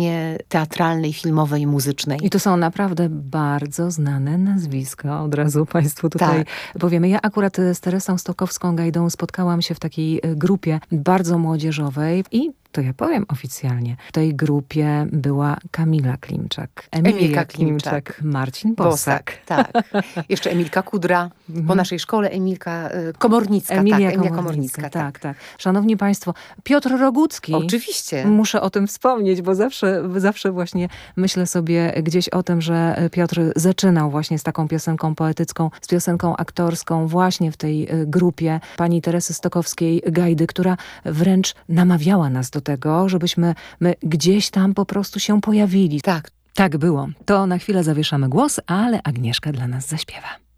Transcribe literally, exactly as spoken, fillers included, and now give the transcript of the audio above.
teatralnej, filmowej, muzycznej. I to są naprawdę bardzo znane nazwiska. Od razu Państwu tutaj tak. powiemy. Ja akurat z Teresą Stokowską-Gajdą spotkałam się w takiej grupie bardzo młodzieżowej i to ja powiem oficjalnie. W tej grupie była Kamila Klimczak, Emilia Emilka Klimczak, Klimczak, Marcin Bosak. Bosak, tak. Jeszcze Emilka Kudra. Po naszej szkole Emilka Komornicka. Emilia, tak, Komornicka, Emilia Komornicka. Tak, tak, tak. Szanowni Państwo, Piotr Rogucki. Oczywiście. Muszę o tym wspomnieć, bo zawsze, zawsze właśnie myślę sobie gdzieś o tym, że Piotr zaczynał właśnie z taką piosenką poetycką, z piosenką aktorską właśnie w tej grupie pani Teresy Stokowskiej-Gajdy, która wręcz namawiała nas do tego, żebyśmy my gdzieś tam po prostu się pojawili. Tak. Tak było. To na chwilę zawieszamy głos, ale Agnieszka dla nas zaśpiewa.